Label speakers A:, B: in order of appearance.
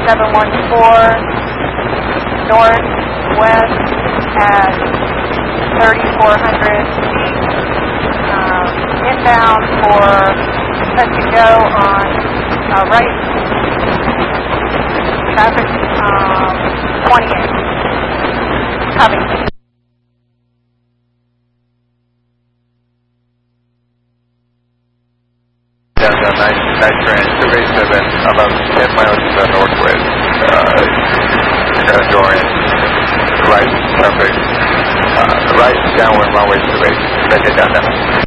A: 714 northwest at 3,400 feet. Inbound for touch and go on right. Traffic 28. Covington.
B: Downtown night train 287 about 10 miles to the northwest. Drawing right traffic, right downwind runway 28. That's it, downtown.